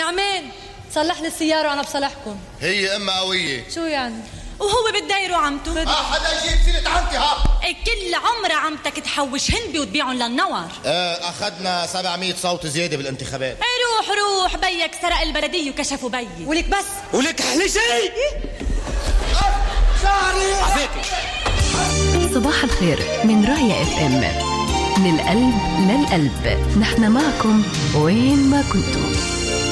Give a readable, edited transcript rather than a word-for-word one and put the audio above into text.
نعمين صلح لي السيارة وأنا بصلحكم. هي إما قوية. شو يعني؟ وهو بده عمته. حدا يجيب سيرة عمتي ها؟ كل عمر عمتك تحوش هنبي وتبيعهم للنور. أخذنا 700 صوت زيادة بالانتخابات. روح بيك سرق البلدية وكشفوا بيي. ولك بس ولك أحلى شيء شعري عفاكي. صباح الخير من راية FM، من القلب للقلب، نحن معكم وين ما كنتم.